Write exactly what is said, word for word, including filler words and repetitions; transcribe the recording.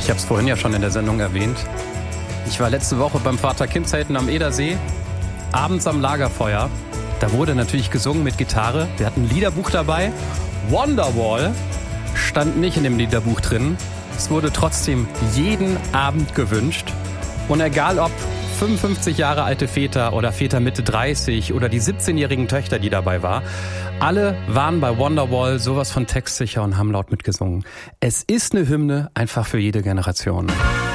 Ich habe es vorhin ja schon in der Sendung erwähnt. Ich war letzte Woche beim Vater-Kind-Zelten am Edersee, abends am Lagerfeuer. Da wurde natürlich gesungen mit Gitarre. Wir hatten ein Liederbuch dabei. Wonderwall stand nicht in dem Liederbuch drin. Es wurde trotzdem jeden Abend gewünscht. Und egal ob fünfundfünfzig Jahre alte Väter oder Väter Mitte dreißig oder die siebzehnjährigen Töchter, die dabei war, alle waren bei Wonderwall sowas von textsicher und haben laut mitgesungen. Es ist eine Hymne einfach für jede Generation.